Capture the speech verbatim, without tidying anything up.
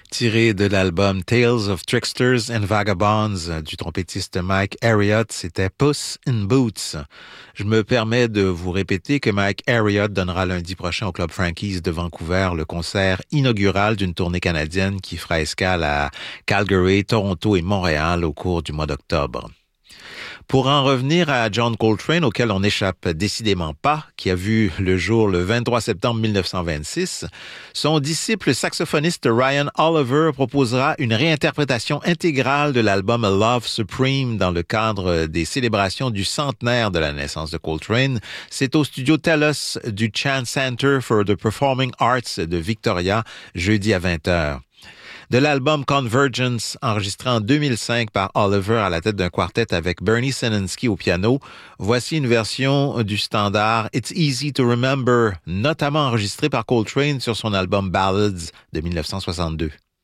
Tiré de l'album Tales of Tricksters and Vagabonds du trompettiste Mike Harriott, c'était Puss in Boots. Je me permets de vous répéter que Mike Harriott donnera lundi prochain au Club Frankie's de Vancouver le concert inaugural d'une tournée canadienne qui fera escale à Calgary, Toronto et Montréal au cours du mois d'octobre. Pour en revenir à John Coltrane, auquel on n'échappe décidément pas, qui a vu le jour le vingt-trois septembre mille neuf cent vingt-six, son disciple saxophoniste Ryan Oliver proposera une réinterprétation intégrale de l'album A Love Supreme dans le cadre des célébrations du centenaire de la naissance de Coltrane. C'est au studio Telus du Chan Center for the Performing Arts de Victoria, jeudi à vingt heures. De l'album Convergence, enregistré en deux mille cinq par Oliver à la tête d'un quartet avec Bernie Seninsky au piano, voici une version du standard It's Easy to Remember, notamment enregistré par Coltrane sur son album Ballads de mille neuf cent soixante-deux.